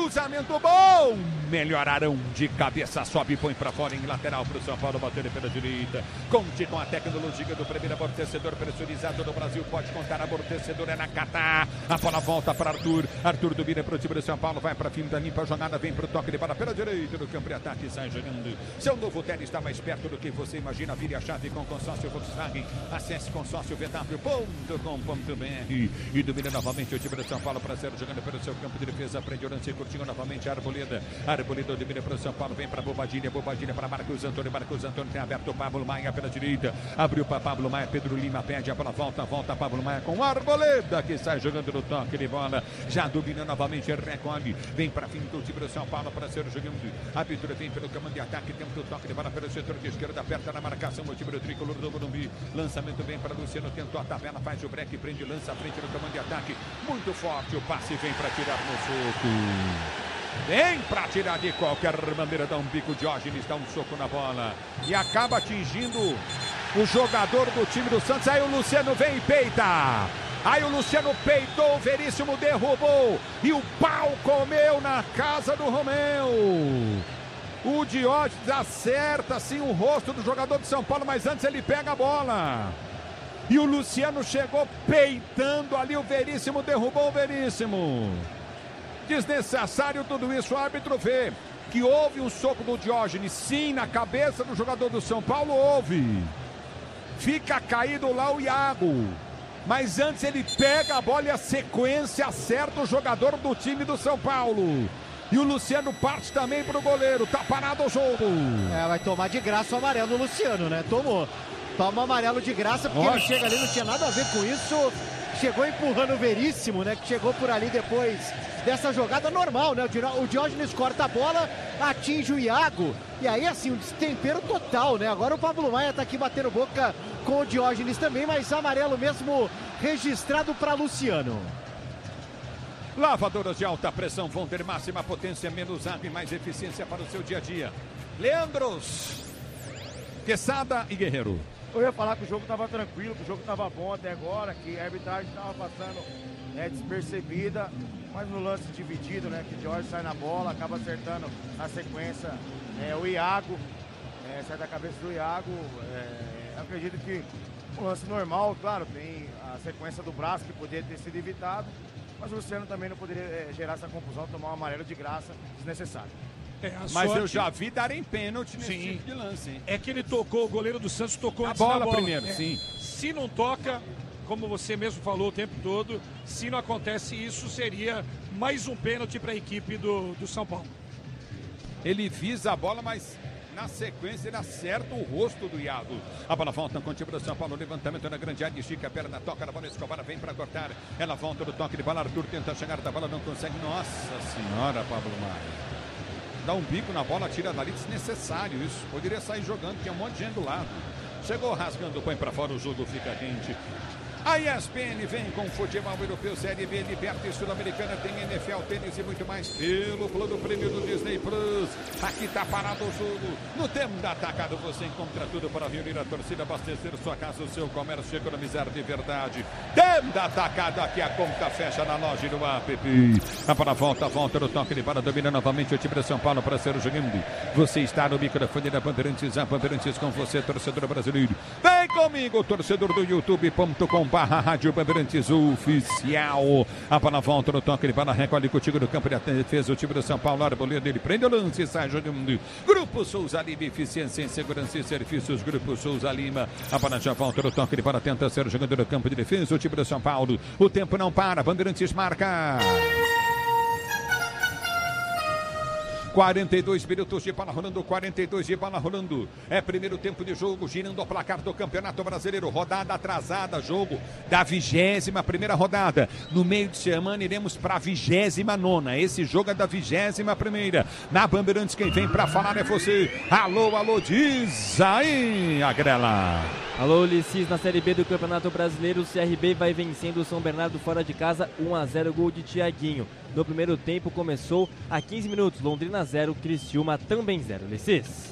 Cruzamento bom. Melhorarão de cabeça, sobe e põe pra fora em lateral pro São Paulo, bater pela direita. Conte com a tecnologia do primeiro amortecedor pressurizado do Brasil. Pode contar, amortecedor é na Catar. A bola volta para Arthur. Arthur domina pro time do São Paulo, vai pra fim da limpa jogada, vem pro toque de bola pela direita do campo de ataque e sai jogando. Seu novo tênis está mais perto do que você imagina. Vire a chave com consórcio Volkswagen. Acesse consórciovw.com.br e domina novamente o time do São Paulo para ser jogando pelo seu campo de defesa. Prende o lance e curtiu novamente a Arboleda. Arboleda domina para o São Paulo, vem para Bobadilha para Marcos Antônio. Marcos Antônio tem aberto o Pablo Maia pela direita. Abriu para Pablo Maia, Pedro Lima pede a bola, volta Pablo Maia com Arboleda que sai jogando no toque de bola. Já domina novamente, recolhe. Vem para fim do time do São Paulo para ser jogando. A abertura vem pelo comando de ataque, temos o toque de bola pelo setor de esquerda, aperta na marcação o time do tricolor do Morumbi. Lançamento vem para Luciano, tentou a tabela, faz o break, prende, lança à frente no comando de ataque. Muito forte o passe, vem para tirar no soco. Vem para tirar de qualquer maneira, dá um bico, Diógenes dá um soco na bola e acaba atingindo o jogador do time do Santos. Aí o Luciano vem e peita. Aí o Luciano peitou, o Veríssimo derrubou e o pau comeu na casa do Romeu. O Diógenes acerta assim o rosto do jogador de São Paulo, mas antes ele pega a bola. E o Luciano chegou peitando ali, o Veríssimo derrubou o Veríssimo. Desnecessário tudo isso, o árbitro vê que houve um soco do Diógenes, sim, na cabeça do jogador do São Paulo, houve. Fica caído lá o Iago, mas antes ele pega a bola e a sequência acerta o jogador do time do São Paulo. E o Luciano parte também pro goleiro, tá parado o jogo. Vai tomar de graça o amarelo o Luciano, né? Toma amarelo de graça, porque ele chega ali, não tinha nada a ver com isso. Chegou empurrando o Veríssimo, né? Que chegou por ali depois dessa jogada normal, né? O Diógenes corta a bola, atinge o Iago. E aí, assim, um destempero total, né? Agora o Pablo Maia tá aqui batendo boca com o Diógenes também, mas amarelo mesmo registrado para Luciano. Lavadoras de alta pressão vão ter máxima potência, menos água e mais eficiência para o seu dia a dia. Leandros, Quesada e Guerreiro. Eu ia falar que o jogo estava tranquilo, que o jogo estava bom até agora, que a arbitragem estava passando despercebida, mas no lance dividido, né, que o Jorge sai na bola, acaba acertando na sequência o Iago, sai da cabeça do Iago. Acredito que um lance normal, claro, tem a sequência do braço que poderia ter sido evitado, mas o Luciano também não poderia gerar essa confusão, tomar um amarelo de graça desnecessário. Mas eu já vi darem pênalti nesse tipo de lance, hein? É que ele tocou, o goleiro do Santos tocou a antes da bola primeiro, sim. Se não toca, como você mesmo falou o tempo todo, se não acontece isso, seria mais um pênalti para a equipe do São Paulo. Ele visa a bola, mas na sequência ele acerta o rosto do Iago. A bola volta com o time do São Paulo, levantamento na grande área, estica a perna, toca na bola, Escobar vem para cortar. Ela volta do toque de bola, Arthur tenta chegar da bola, não consegue. Nossa senhora, Pablo Maia. Dá um bico na bola, tira dali, desnecessário isso. Poderia sair jogando, tinha um monte de gente do lado. Chegou rasgando, põe pra fora, o jogo fica quente. A ESPN vem com futebol europeu, Série B, Libertadores Sul-Americana, tem NFL, tênis e muito mais pelo plano prêmio do Disney Plus. Aqui tá parado o jogo. No tempo da Atacado você encontra tudo para reunir a torcida, abastecer sua casa, o seu comércio, economizar de verdade. Tempo da Atacado, aqui a conta fecha na loja e no app. A bola volta no toque de bola, domina novamente o time de São Paulo para ser o jogando. Você está no microfone da Bandeirantes, a Bandeirantes com você, torcedor brasileiro. Vem comigo, torcedor do youtube.com/Rádio Bandeirantes Oficial. A bola volta no toque de bola, recolhe contigo no campo de defesa, o time do São Paulo, Arboleda, ele prende o lance e sai jogando. Grupo Souza Lima, eficiência em segurança e serviços, Grupo Souza Lima. A bola já volta no toque de bola, tenta ser jogando no campo de defesa, o time do São Paulo. O tempo não para, Bandeirantes marca. 42 minutos de bola rolando, 42 de bola rolando. É primeiro tempo de jogo, girando o placar do Campeonato Brasileiro. Rodada atrasada, jogo da 21ª rodada. No meio de semana iremos para a 29ª. Esse jogo é da 21ª. Na Bandeirantes quem vem para falar é você. Alô, diz aí, Agrela. Alô, Ulisses, na Série B do Campeonato Brasileiro, o CRB vai vencendo o São Bernardo fora de casa, 1-0, gol de Thiaguinho. No primeiro tempo começou a 15 minutos, Londrina 0, Criciúma também 0. Ulisses.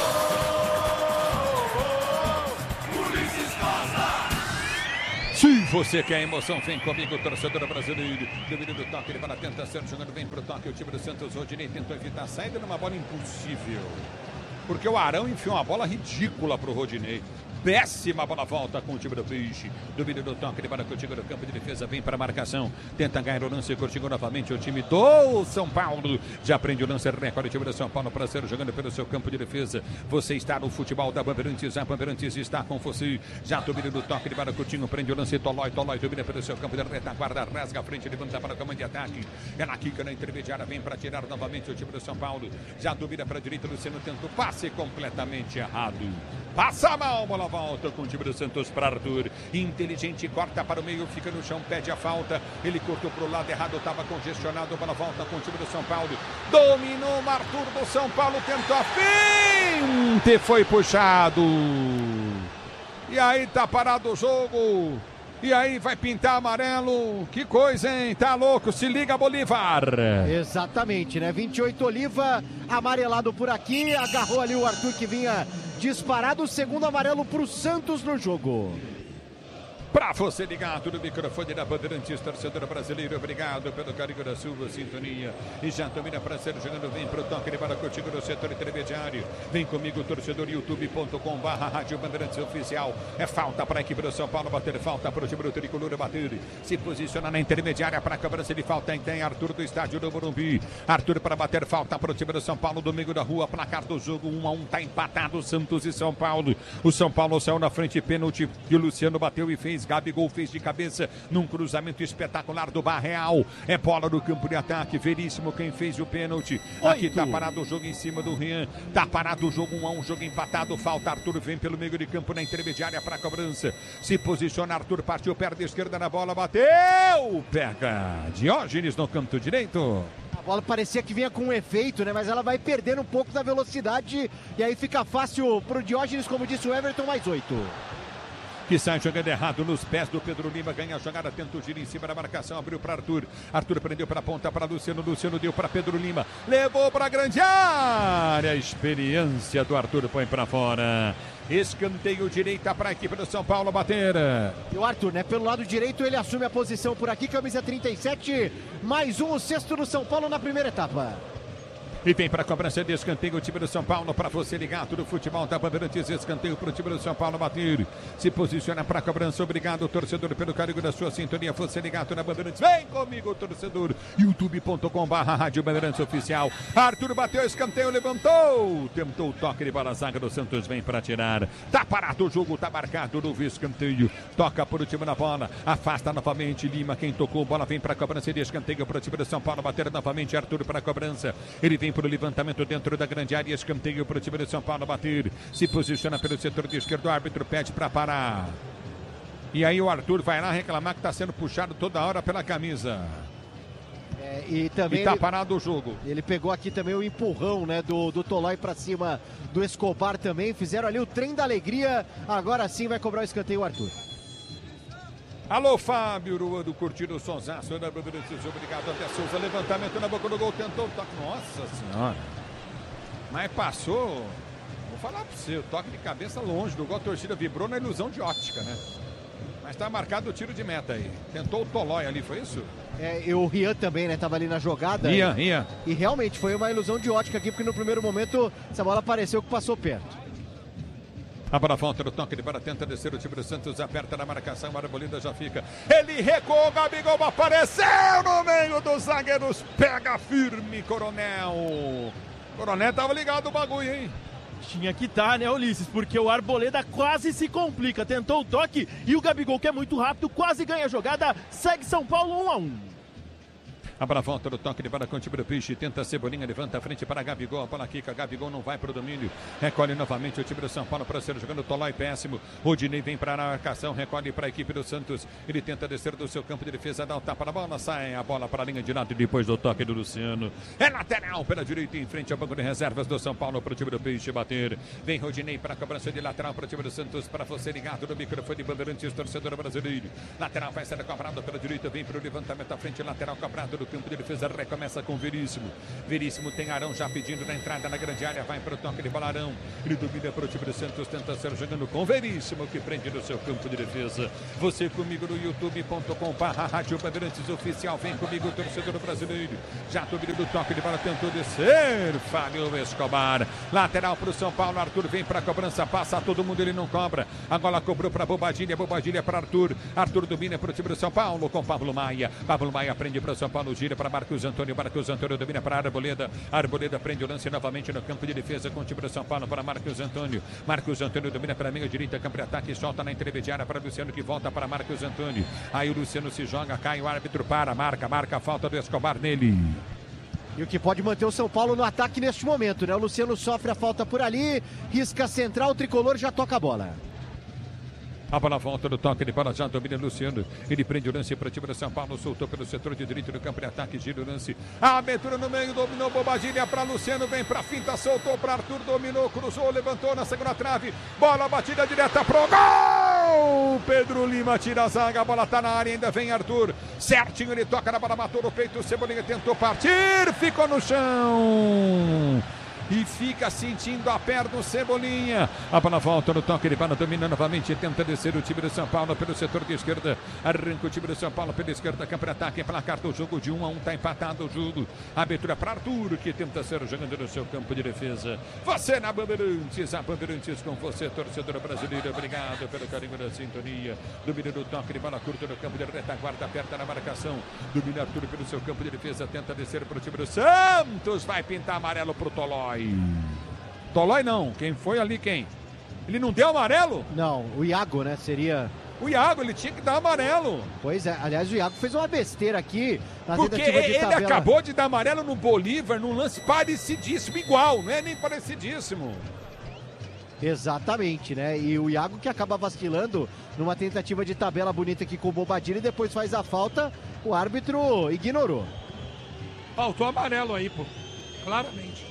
Se Você quer emoção? Vem comigo, torcedor brasileiro. Domínio do toque, ele vai na tentação, jogando bem pro toque. O time do Santos Rodinei tentou evitar a saída numa bola impossível. Porque o Arão enfiou uma bola ridícula pro Rodinei. Péssima bola, volta com o time do Peixe. Domínio do toque, ele para com o time do campo de defesa, vem para a marcação. Tenta ganhar o lance, curtiu novamente o time do São Paulo. Já prende o lance, recorde o time do São Paulo para ser jogando pelo seu campo de defesa. Você está no futebol da Bandeirantes, a Bandeirantes está com você. Já domínio do toque, ele para Coutinho, prende o lance, Tolói domina pelo seu campo de retaguarda, rasga a frente, levanta para o comando de ataque. Ela quica na intermediária, vem para tirar novamente o time do São Paulo. Já domina para a direita, Luciano tenta o passe completamente errado. Passa mal, bola volta com o time do Santos para Arthur. Inteligente, corta para o meio, fica no chão, pede a falta. Ele cortou para o lado errado, estava congestionado. Bola volta com o time do São Paulo. Dominou o Arthur do São Paulo, tentou a finte, foi puxado. E aí tá parado o jogo. E aí vai pintar amarelo. Que coisa, hein? Tá louco. Se liga, Bolívar. Exatamente, né? 28 Oliva, amarelado por aqui. Agarrou ali o Arthur que vinha disparado. Segundo amarelo pro Santos no jogo. Pra você ligado no microfone da Bandeirantes, torcedor brasileiro, obrigado pelo carinho da sua sintonia. E já domina para ser jogando, vem pro toque, ele para contigo no setor intermediário. Vem comigo, torcedor, youtube.com/Rádio Bandeirantes Oficial. É falta para a equipe do São Paulo bater, falta para o time do Tricolor bater. Se posiciona na intermediária para a cobrança de falta, tem Arthur do estádio do Morumbi. Arthur para bater, falta para o time do São Paulo, domingo da rua, placar do jogo 1-1, tá empatado Santos e São Paulo. O São Paulo saiu na frente, pênalti que o Luciano bateu e fez. Gabigol fez de cabeça num cruzamento espetacular do Barreal. É bola no campo de ataque. Veríssimo quem fez o pênalti. Aqui tá parado o jogo em cima do Rian. Tá parado o jogo 1-1, jogo empatado. Falta Arthur, vem pelo meio de campo na intermediária para a cobrança. Se posiciona Arthur, partiu perna esquerda na bola, bateu. Pega Diógenes no canto direito. A bola parecia que vinha com um efeito, né? Mas ela vai perdendo um pouco da velocidade. E aí fica fácil pro Diógenes, como disse o Everton, mais 8. Que sai jogando errado nos pés do Pedro Lima, ganha a jogada, tenta o giro em cima da marcação, abriu para Arthur. Arthur prendeu para a ponta para Luciano, Luciano deu para Pedro Lima, levou para a grande área. A experiência do Arthur põe para fora. Escanteio direita para a equipe do São Paulo bater. E o Arthur, né? Pelo lado direito, ele assume a posição por aqui, camisa 37, mais um, o sexto do São Paulo na primeira etapa. E vem para a cobrança de escanteio o time do São Paulo, para você ligado no futebol da Bandeirantes, escanteio para o time do São Paulo bater. Se posiciona para a cobrança, obrigado torcedor pelo carinho da sua sintonia, você ligado na Bandeirantes, vem comigo torcedor, youtube.com/Rádio Bandeirantes Oficial. Arthur bateu, escanteio, levantou, tentou o toque de bola, a zaga do Santos vem para tirar. Tá parado o jogo, tá marcado, novo escanteio, toca por o time na bola, afasta novamente Lima, quem tocou, bola vem para a cobrança de escanteio para o time do São Paulo bater novamente, Arthur para a cobrança, ele vem para o levantamento dentro da grande área, escanteio para o time de São Paulo bater, se posiciona pelo setor de esquerdo, o árbitro pede para parar. E aí o Arthur vai lá reclamar que está sendo puxado toda hora pela camisa. E também tá parado o jogo. Ele pegou aqui também o empurrão, né, do Tolói para cima do Escobar também, fizeram ali o trem da alegria, agora sim vai cobrar o escanteio o Arthur. Alô, Fábio, Ruando, curtindo o sonsaço da Bandeirantes, obrigado, até Souza, levantamento na boca do gol, tentou o toque, nossa senhora, mas passou, vou falar pra você, o toque de cabeça longe do gol, a torcida vibrou na ilusão de ótica, né, mas tá marcado o tiro de meta aí, tentou o Tolói ali, foi isso? E o Rian também, né, tava ali na jogada. Rian. E realmente foi uma ilusão de ótica aqui, porque no primeiro momento essa bola pareceu que passou perto. A bola volta no toque de bola, tenta descer o time do Santos, aperta na marcação, a Arboleda já fica. Ele recuou, Gabigol apareceu no meio dos zagueiros, pega firme, Coronel. Coronel tava ligado o bagulho, hein? Tinha que estar, né, Ulisses? Porque o Arboleda quase se complica, tentou o toque e o Gabigol, que é muito rápido, quase ganha a jogada, segue São Paulo 1-1. A bola volta no toque de bola com o time do Peixe, tenta Cebolinha, levanta a frente para Gabigol, a bola quica, Gabigol não vai para o domínio, recolhe novamente o time do São Paulo para ser jogando, Tolói péssimo, Rodinei vem para a marcação, recolhe para a equipe do Santos, ele tenta descer do seu campo de defesa, dá o tapa na bola, sai a bola para a linha de lado e depois do toque do Luciano, é lateral pela direita em frente ao banco de reservas do São Paulo para o time do Peixe bater, vem Rodinei para a cobrança de lateral para o time do Santos, para você ligado no microfone de Bandeirantes, torcedor brasileiro, lateral vai ser cobrado pela direita, vem para o levantamento à frente, lateral cobrado do campo de defesa, recomeça com Veríssimo. Veríssimo tem Arão já pedindo na entrada na grande área, vai para o toque de bola Arão. Ele domina para o time do Santos, tenta ser jogando com Veríssimo, que prende no seu campo de defesa. Você comigo no youtube.com/Rádio Bandeirantes Oficial, vem comigo, torcedor brasileiro. Já domina do toque de bola, tentou descer, falhou Escobar. Lateral para o São Paulo, Arthur vem para a cobrança, passa todo mundo, ele não cobra. A bola cobrou para Bobadilha, Bobadilha para Arthur. Arthur domina para o time do São Paulo com Pablo Maia. Pablo Maia prende para o São Paulo, gira para Marcos Antônio. Marcos Antônio domina para Arboleda. Arboleda prende o lance novamente no campo de defesa com o time do São Paulo para Marcos Antônio. Marcos Antônio domina para a meia direita, campo de ataque, solta na intermediária para Luciano, que volta para Marcos Antônio. Aí o Luciano se joga, cai o árbitro para, marca a falta do Escobar nele. E o que pode manter o São Paulo no ataque neste momento, né? O Luciano sofre a falta por ali, risca central, o tricolor já toca a bola. A bola volta no toque de bola, já domina Luciano. Ele prende o lance para o time do São Paulo, soltou pelo setor de direito do campo de ataque, gira o lance. A abertura no meio, dominou Bobadilha para Luciano, vem para a finta, soltou para Arthur, dominou, cruzou, levantou na segunda trave. Bola batida direta pro gol! Pedro Lima tira a zaga, a bola tá na área, ainda vem Arthur. Certinho, ele toca na bola, matou no peito, o Cebolinha tentou partir, ficou no chão. E fica sentindo a perna do Cebolinha. A bola volta no toque de bola, domina novamente, tenta descer o time do São Paulo pelo setor de esquerda. Arranca o time do São Paulo pela esquerda, campo de ataque, placar do jogo de 1-1, tá empatado o jogo. Abertura para Arthur, que tenta ser jogando no seu campo de defesa. Você na Bandeirantes, a Bandeirantes com você, torcedor brasileiro. Obrigado pelo carinho da sintonia. Domina no toque de bola curta no campo de retaguarda, aperta na marcação. Domina Arthur pelo seu campo de defesa, tenta descer para o time do Santos. Vai pintar amarelo pro Tolói. Tolói não, quem foi ali quem? Ele não deu amarelo? Não, o Iago, né, seria... O Iago, ele tinha que dar amarelo. Pois é, aliás o Iago fez uma besteira aqui na porque tentativa de tabela. Ele acabou de dar amarelo no Bolívar, num lance parecidíssimo, igual, não é nem parecidíssimo. Exatamente, né, e o Iago que acaba vacilando numa tentativa de tabela bonita aqui com o Bobadilha e depois faz a falta, o árbitro ignorou. Faltou amarelo aí, pô, claramente.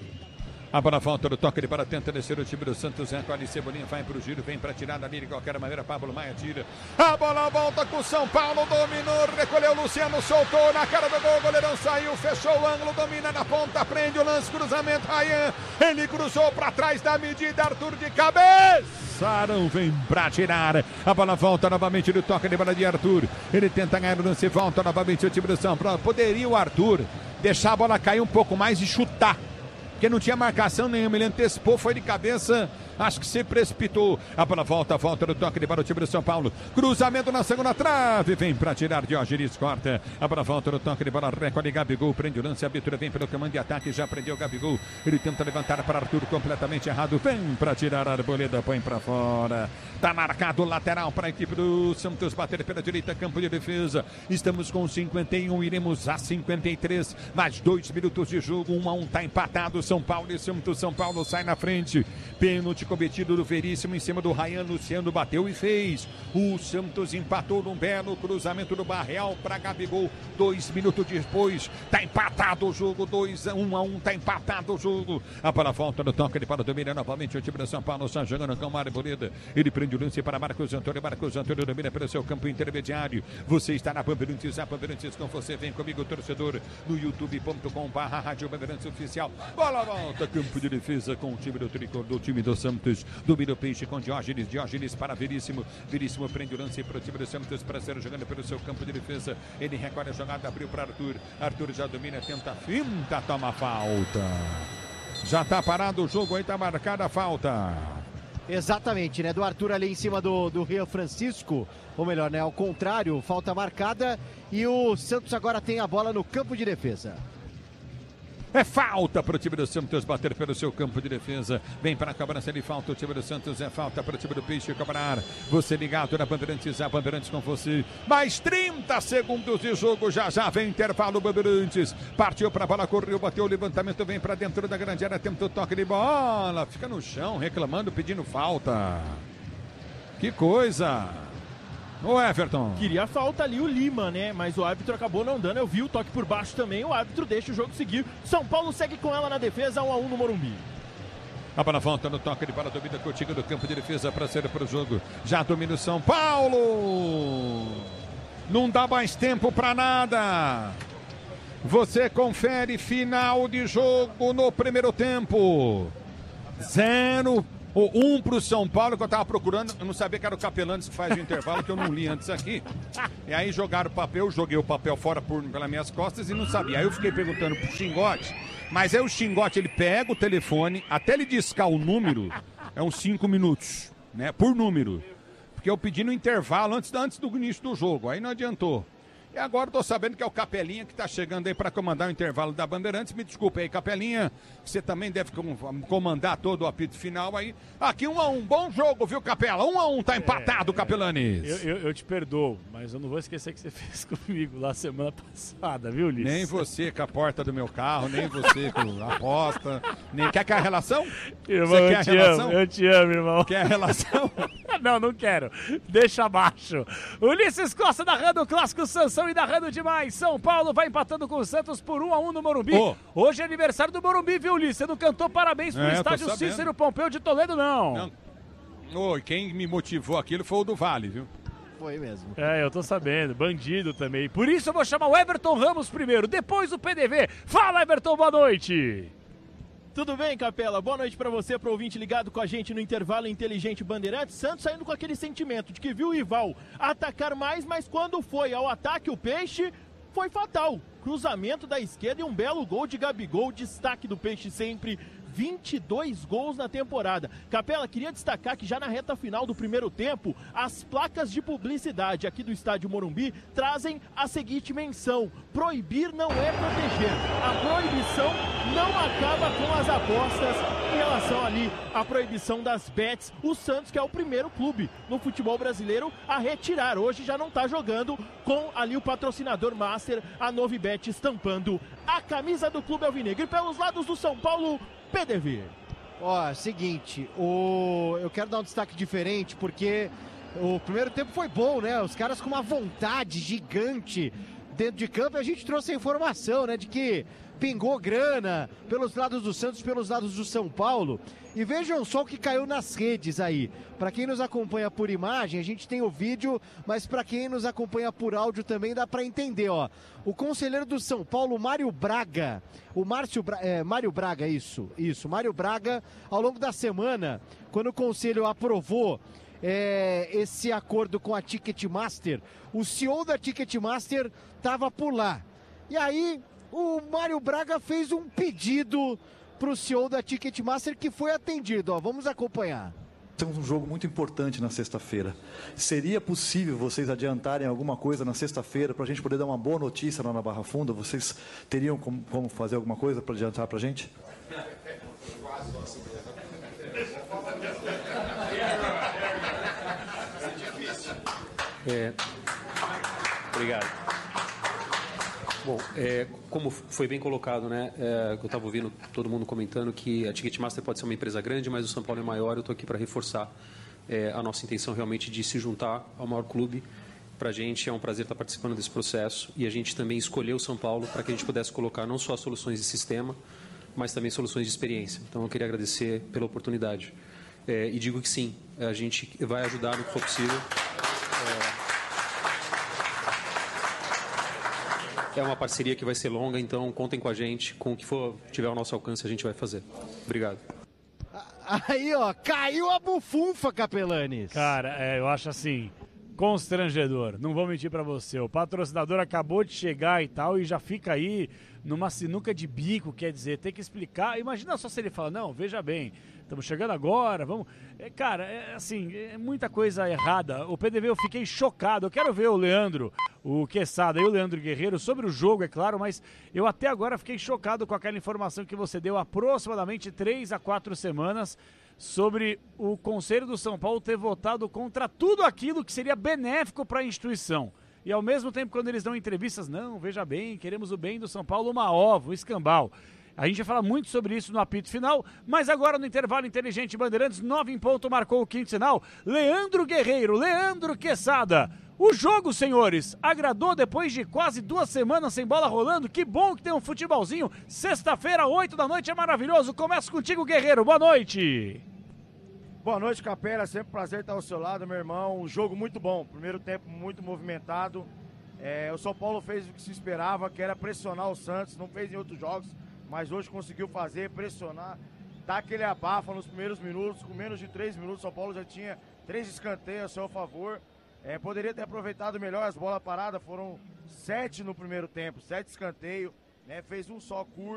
A bola volta do toque de bola, tenta descer o time do Santos, recolhe Cebolinha, vai pro giro, vem pra tirar dali de qualquer maneira, Pablo Maia tira. A bola volta com o São Paulo, dominou, recolheu Luciano, soltou na cara do gol, o goleirão saiu, fechou o ângulo, domina na ponta, prende o lance, cruzamento, Ryan, ele cruzou pra trás da medida, Arthur de cabeça. Arão vem pra tirar. A bola volta novamente do toque de bola de Arthur. Ele tenta ganhar o lance, volta novamente o time do São Paulo. Poderia o Arthur deixar a bola cair um pouco mais e chutar, porque não tinha marcação nenhuma, ele antecipou, foi de cabeça, acho que se precipitou. A bola volta no toque de bola do time do São Paulo. Cruzamento na segunda trave, vem para tirar Diógenes, corta. A bola volta no toque de bola, recolhe Gabigol, prende o lance, a abertura vem pelo comando de ataque, já prendeu Gabigol. Ele tenta levantar para Arthur, completamente errado, vem para tirar a Arboleda, põe para fora. Tá marcado o lateral para a equipe do Santos, bater pela direita, campo de defesa. Estamos com 51, iremos a 53, mais 2 minutos de jogo, 1-1, tá empatado. São Paulo e Santos, São Paulo sai na frente. Pênalti cometido do Veríssimo em cima do Ryan, Luciano bateu e fez. O Santos empatou num belo cruzamento do Barreal para Gabigol. 2 minutos depois, tá empatado o jogo, 1-1, tá empatado o jogo. A bola volta no toque de bola, domina novamente o time do São Paulo, está jogando com o Mário Boneda. Ele prende o lance para Marcos Antônio, Marcos Antônio domina pelo seu campo intermediário. Você está na Bandeirantes, a Bandeirantes com você, vem comigo, torcedor, no youtube.com/Rádio Bandeirantes Oficial. Bola volta, campo de defesa com o time do tricolor, do time do Santos. Domina o peixe com Diógenes, Diógenes para Veríssimo. Veríssimo prende o lance para o time do Santos, para ser jogando pelo seu campo de defesa. Ele recolhe a jogada, abriu para Arthur. Arthur já domina, tenta, finta, toma falta. Já está parado o jogo, aí está marcada a falta. Exatamente, né? Do Arthur ali em cima do Rio Francisco, ou melhor, né? Ao contrário, falta marcada e o Santos agora tem a bola no campo de defesa. É falta para o time do Santos bater pelo seu campo de defesa. Vem para a cobrança de falta o time do Santos. É falta para o time do Peixe cobrar. Você ligado na Bandeirantes, a Bandeirantes com você. Mais 30 segundos de jogo. Já vem intervalo, Bandeirantes. Partiu para a bola, correu, bateu o levantamento. Vem para dentro da grande área. Tentou toque de bola. Fica no chão, reclamando, pedindo falta. Que coisa! O Everton. Queria a falta ali o Lima, né? Mas o árbitro acabou não dando. Eu vi o toque por baixo também. O árbitro deixa o jogo seguir. São Paulo segue com ela na defesa, 1-1 no Morumbi. A bola volta no toque de bola, domina Coutinho do campo de defesa para ser para o jogo. Já domina o São Paulo. Não dá mais tempo para nada. Você confere final de jogo no primeiro tempo. 0 ou 1 pro São Paulo, que eu tava procurando. Eu não sabia que era o Capelães que faz o intervalo, que eu não li antes aqui. E aí jogaram o papel, joguei o papel fora pelas minhas costas e não sabia. Aí eu fiquei perguntando pro Xingote. Mas aí o Xingote, ele pega o telefone, até ele discar o número, é uns 5 minutos, né? Por número. Porque eu pedi no intervalo antes do início do jogo, aí não adiantou. E agora eu tô sabendo que é o Capelinha que tá chegando aí para comandar o intervalo da Bandeirantes. Me desculpe aí, Capelinha, você também deve comandar todo o apito final aí. Aqui 1-1, bom jogo, viu, Capela? 1-1, tá empatado, Capelanes. Eu te perdoo, mas eu não vou esquecer que você fez comigo lá semana passada, viu, Ulisses? Nem você com a porta do meu carro, nem você com a aposta, nem... Quer a relação? Irmão, você quer a relação? Eu te amo, irmão. Quer a relação? Não quero. Deixa abaixo. Ulisses Costa narrando o clássico Sansão e narrando demais. São Paulo vai empatando com o Santos por 1-1 no Morumbi. Hoje é aniversário do Morumbi, viu, Ulisses? Você não cantou parabéns pro estádio Cícero Pompeu de Toledo, não. Oi, quem me motivou aquilo foi o do Vale, viu? Foi mesmo. Eu tô sabendo. Bandido também. Por isso eu vou chamar o Everton Ramos primeiro, depois o PDV. Fala, Everton, boa noite. Tudo bem, Capela? Boa noite pra você, pro ouvinte ligado com a gente no intervalo inteligente Bandeirantes. Santos saindo com aquele sentimento de que viu o rival atacar mais, mas quando foi ao ataque o Peixe, foi fatal. Cruzamento da esquerda e um belo gol de Gabigol, destaque do Peixe sempre. 22 gols na temporada. Capela, queria destacar que já na reta final do primeiro tempo, as placas de publicidade aqui do estádio Morumbi trazem a seguinte menção: proibir não é proteger. A proibição não acaba com as apostas em relação ali à proibição das bets. O Santos, que é o primeiro clube no futebol brasileiro a retirar. Hoje já não está jogando com ali o patrocinador master, a Novibet, estampando a camisa do Clube Alvinegro. E pelos lados do São Paulo, PDV. Seguinte, eu quero dar um destaque diferente, porque o primeiro tempo foi bom, né? Os caras com uma vontade gigante dentro de campo, e a gente trouxe a informação, né, de que pingou grana pelos lados do Santos, pelos lados do São Paulo. E vejam só o que caiu nas redes aí. Para quem nos acompanha por imagem, a gente tem o vídeo, mas para quem nos acompanha por áudio também dá para entender, ó. O conselheiro do São Paulo, Mário Braga, Mário Braga, Mário Braga, ao longo da semana, quando o conselho aprovou esse acordo com a Ticketmaster, o CEO da Ticketmaster estava por lá. E aí, o Mário Braga fez um pedido para o CEO da Ticketmaster que foi atendido. Ó, vamos acompanhar. Temos um jogo muito importante na sexta-feira. Seria possível vocês adiantarem alguma coisa na sexta-feira para a gente poder dar uma boa notícia lá na Barra Funda? Vocês teriam como fazer alguma coisa para adiantar para a gente? Obrigado. Bom, como foi bem colocado, né? Eu estava ouvindo todo mundo comentando que a Ticketmaster pode ser uma empresa grande, mas o São Paulo é maior. Eu estou aqui para reforçar a nossa intenção realmente de se juntar ao maior clube. Para a gente é um prazer estar participando desse processo, e a gente também escolheu o São Paulo para que a gente pudesse colocar não só soluções de sistema, mas também soluções de experiência. Então eu queria agradecer pela oportunidade. E digo que sim, a gente vai ajudar no que for possível. É uma parceria que vai ser longa, então contem com a gente, com o que for tiver ao nosso alcance a gente vai fazer. Obrigado. Aí, ó, caiu a bufunfa, Capelanes. Cara, eu acho assim, constrangedor. Não vou mentir pra você. O patrocinador acabou de chegar e tal, e já fica aí numa sinuca de bico, quer dizer, tem que explicar. Imagina só se ele fala, não, veja bem, estamos chegando agora, vamos... Cara, assim, é muita coisa errada. O PDV, eu fiquei chocado. Eu quero ver o Leandro, o Quesada e o Leandro Guerreiro sobre o jogo, é claro, mas eu até agora fiquei chocado com aquela informação que você deu aproximadamente 3 a 4 semanas sobre o Conselho do São Paulo ter votado contra tudo aquilo que seria benéfico para a instituição. E ao mesmo tempo, quando eles dão entrevistas, não, veja bem, queremos o bem do São Paulo, uma ova, um escambau. A gente vai falar muito sobre isso no apito final, mas agora no intervalo inteligente Bandeirantes, 9 em ponto, marcou o quinto sinal. Leandro Guerreiro, Leandro Quesada. O jogo, senhores, agradou depois de quase 2 semanas sem bola rolando. Que bom que tem um futebolzinho. Sexta-feira, 8 da noite, é maravilhoso. Começa contigo, Guerreiro. Boa noite. Boa noite, Capela. Sempre um prazer estar ao seu lado, meu irmão. Um jogo muito bom. Primeiro tempo muito movimentado. O São Paulo fez o que se esperava, que era pressionar o Santos, não fez em outros jogos, mas hoje conseguiu fazer, pressionar, dar aquele abafa nos primeiros minutos, com menos de 3 minutos, o São Paulo já tinha 3 escanteios a seu favor. Poderia ter aproveitado melhor as bolas paradas, foram 7 no primeiro tempo, 7 escanteios, né? Fez um só curto.